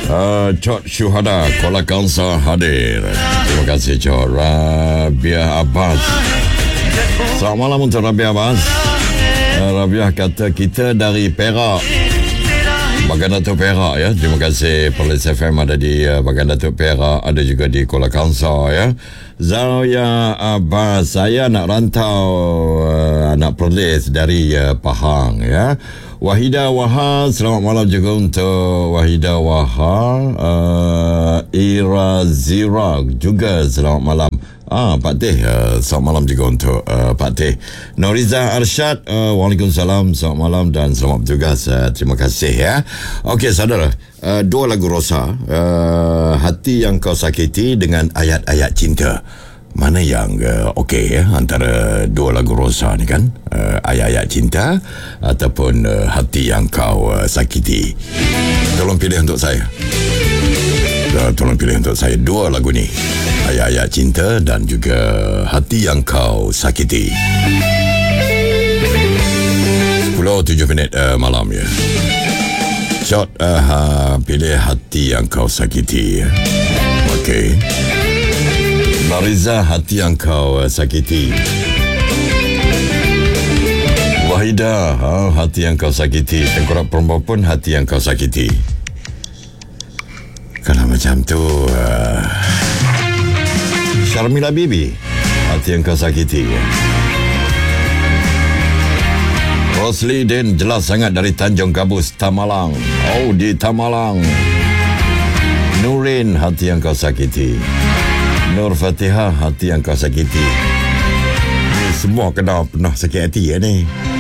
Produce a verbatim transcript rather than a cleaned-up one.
Uh, Cot Syuhada Kuala Kangsar hadir. Terima kasih Cot. Rabiah Abbas. Selamat malam untuk Rabiah Abbas. uh, Rabiah kata kita dari Perak, Bagan Datuk Perak ya. Terima kasih. Perlis F M ada di uh, Bagan Datuk Perak, ada juga di Kuala Kangsar ya. Zaria Abbas, saya nak rantau uh, nak Perlis dari uh, Pahang ya. Wahida Wahha, selamat malam juga untuk Wahida Wahha. uh, Ira Zira juga selamat malam. Ah, Pak Teh, uh, selamat malam juga untuk uh, Pak Teh. Noriza Arsyad, uh, Waalaikumsalam, selamat malam dan selamat bertugas. Uh, terima kasih ya. Okey saudara, uh, dua lagu Rosa, uh, Hati Yang Kau Sakiti dengan Ayat-Ayat Cinta. Mana yang uh, okey ya antara dua lagu Rosa ni kan? Uh, Ayat-Ayat Cinta ataupun uh, Hati Yang Kau uh, Sakiti. Tolong pilih untuk saya. Uh, tolong pilih untuk saya dua lagu ni, Ayat-Ayat Cinta dan juga Hati Yang Kau Sakiti. Sepuluh tujuh minit uh, malam ya. Shot uh, ha, pilih Hati Yang Kau Sakiti. Okey. Mariza, Hati Yang Kau uh, Sakiti. Wahida, ha, Hati Yang Kau Sakiti. Tengkorak Perempuan pun Hati Yang Kau Sakiti. Kalau macam tu uh, Syarmila Bibi, Hati Yang Kau Sakiti. Rosli Din jelas sangat dari Tanjung Gabus, Tamalang. Oh, di Tamalang. Nurin, Hati Yang Kau Sakiti. Nur Fatihah, Hati Yang Kau Sakiti. Ni semua kena pernah sakit hati ya ni.